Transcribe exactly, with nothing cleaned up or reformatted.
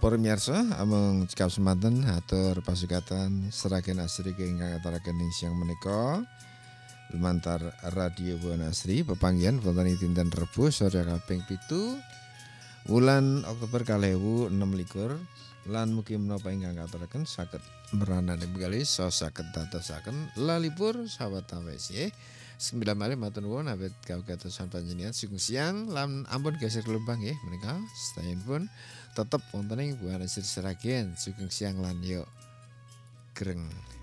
Para miyarsa amung cekap semanten hatur pasugatan Seragen Asri ingkang aturaken ing siang menika lumantar Radio Buana Asri pepanggihan wonten ing dinten Rebo sore kaping pitu wulan Oktober kalih ewu enem likur lan mugi menapa ingkang katuraken saged meranani begali so saged dadosaken lalipur sawetawis nggih. Sembilan malih matur nuwun awit kawigatosan panjenengan sugeng siang lan ampun geser lembang nggih menika sedaya tetep wonten ing Buana Asri Seragen sugeng siang lan yo greng.